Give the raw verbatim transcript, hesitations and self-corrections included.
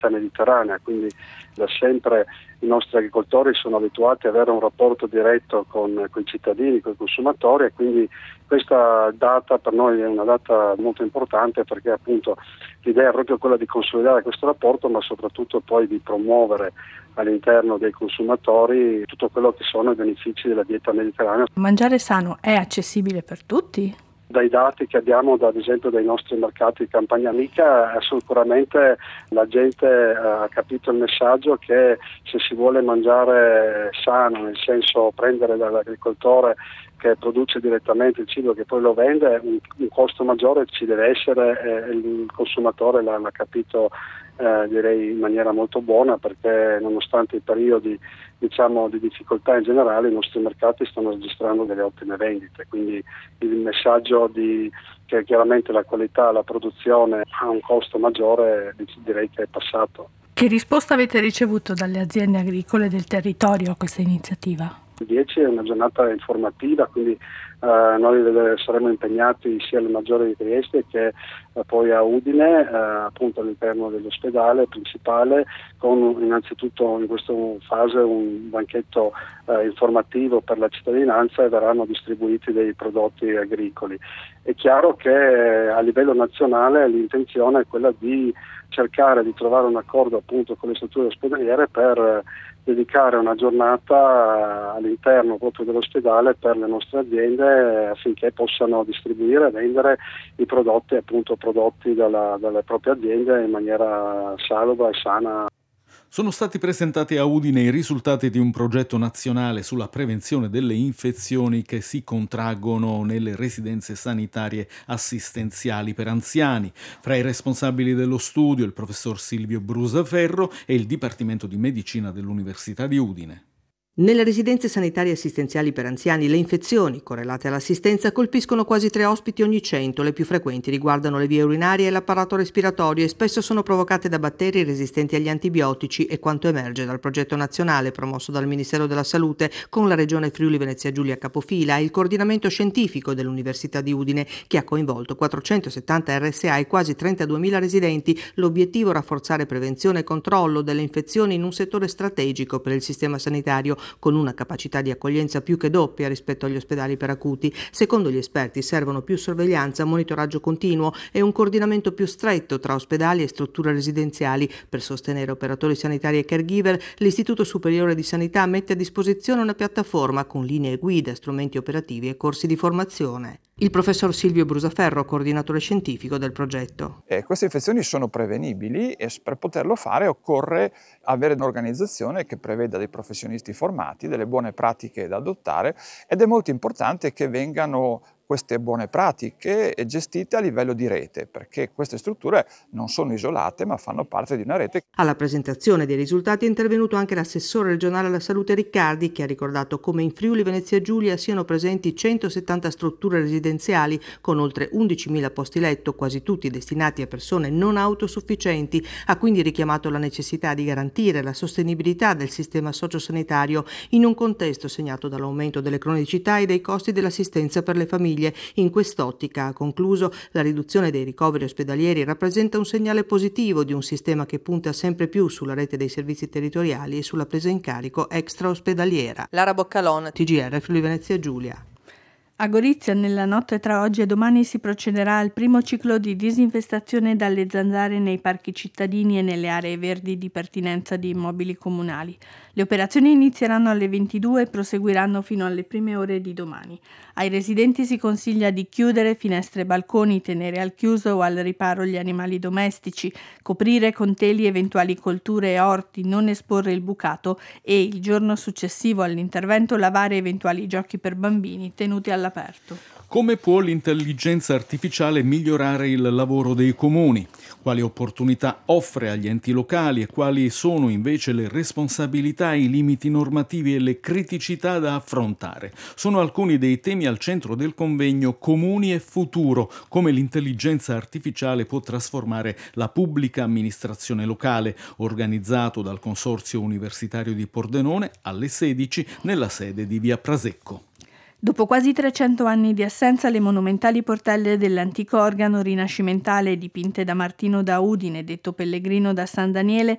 mediterranea, quindi da sempre i nostri agricoltori sono abituati ad avere un rapporto diretto con, con i cittadini, con i consumatori, e quindi questa data per noi è una data molto importante, perché appunto l'idea è proprio quella di consolidare questo rapporto, ma soprattutto poi di promuovere all'interno dei consumatori tutto quello che sono i benefici della dieta mediterranea. Mangiare sano è accessibile per tutti? Dai dati che abbiamo, da, ad esempio, dai nostri mercati di campagna amica, sicuramente la gente ha capito il messaggio che se si vuole mangiare sano, nel senso prendere dall'agricoltore che produce direttamente il cibo che poi lo vende, un, un costo maggiore ci deve essere, e il consumatore l'ha, l'ha capito eh, direi in maniera molto buona, perché nonostante i periodi diciamo di difficoltà in generale, i nostri mercati stanno registrando delle ottime vendite, quindi il messaggio di che chiaramente la qualità, la produzione ha un costo maggiore, direi che è passato. Che risposta avete ricevuto dalle aziende agricole del territorio a questa iniziativa? Il dieci è una giornata informativa, quindi eh, noi saremo impegnati sia alle Maggiori di Trieste che eh, poi a Udine, eh, appunto all'interno dell'ospedale principale, con innanzitutto in questa fase un banchetto eh, informativo per la cittadinanza, e verranno distribuiti dei prodotti agricoli. È chiaro che eh, a livello nazionale l'intenzione è quella di cercare di trovare un accordo appunto con le strutture ospedaliere per eh, dedicare una giornata all'interno proprio dell'ospedale per le nostre aziende, affinché possano distribuire e vendere i prodotti appunto prodotti dalla, dalle proprie aziende in maniera salubre e sana. Sono stati presentati a Udine i risultati di un progetto nazionale sulla prevenzione delle infezioni che si contraggono nelle residenze sanitarie assistenziali per anziani. Fra i responsabili dello studio il professor Silvio Brusaferro e il Dipartimento di Medicina dell'Università di Udine. Nelle residenze sanitarie assistenziali per anziani le infezioni correlate all'assistenza colpiscono quasi tre ospiti ogni cento. Le più frequenti riguardano le vie urinarie e l'apparato respiratorio, e spesso sono provocate da batteri resistenti agli antibiotici, e quanto emerge dal progetto nazionale promosso dal Ministero della Salute con la Regione Friuli Venezia Giulia capofila e il coordinamento scientifico dell'Università di Udine, che ha coinvolto quattrocentosettanta R S A e quasi trentaduemila residenti. L'obiettivo è rafforzare prevenzione e controllo delle infezioni in un settore strategico per il sistema sanitario, con una capacità di accoglienza più che doppia rispetto agli ospedali per acuti. Secondo gli esperti servono più sorveglianza, monitoraggio continuo e un coordinamento più stretto tra ospedali e strutture residenziali. Per sostenere operatori sanitari e caregiver, l'Istituto Superiore di Sanità mette a disposizione una piattaforma con linee guida, strumenti operativi e corsi di formazione. Il professor Silvio Brusaferro, coordinatore scientifico del progetto. Eh, queste infezioni sono prevenibili, e per poterlo fare occorre avere un'organizzazione che preveda dei professionisti formati, delle buone pratiche da adottare, ed è molto importante che vengano queste buone pratiche gestite a livello di rete, perché queste strutture non sono isolate ma fanno parte di una rete. Alla presentazione dei risultati è intervenuto anche l'assessore regionale alla salute Riccardi, che ha ricordato come in Friuli Venezia Giulia siano presenti centosettanta strutture residenziali con oltre undicimila posti letto, quasi tutti destinati a persone non autosufficienti. Ha quindi richiamato la necessità di garantire la sostenibilità del sistema sociosanitario in un contesto segnato dall'aumento delle cronicità e dei costi dell'assistenza per le famiglie. In quest'ottica, ha concluso, la riduzione dei ricoveri ospedalieri rappresenta un segnale positivo di un sistema che punta sempre più sulla rete dei servizi territoriali e sulla presa in carico extraospedaliera. Lara Boccalon, T G R Friuli Venezia Giulia. A Gorizia, nella notte tra oggi e domani, si procederà al primo ciclo di disinfestazione dalle zanzare nei parchi cittadini e nelle aree verdi di pertinenza di immobili comunali. Le operazioni inizieranno alle ventidue e proseguiranno fino alle prime ore di domani. Ai residenti si consiglia di chiudere finestre e balconi, tenere al chiuso o al riparo gli animali domestici, coprire con teli eventuali colture e orti, non esporre il bucato e, il giorno successivo all'intervento, lavare eventuali giochi per bambini tenuti all'aperto. Come può l'intelligenza artificiale migliorare il lavoro dei comuni? Quali opportunità offre agli enti locali e quali sono invece le responsabilità, i limiti normativi e le criticità da affrontare? Sono alcuni dei temi al centro del convegno Comuni e Futuro, come l'intelligenza artificiale può trasformare la pubblica amministrazione locale, organizzato dal Consorzio Universitario di Pordenone alle sedici nella sede di Via Prasecco. Dopo quasi trecento anni di assenza, le monumentali portelle dell'antico organo rinascimentale dipinte da Martino da Udine, detto Pellegrino da San Daniele,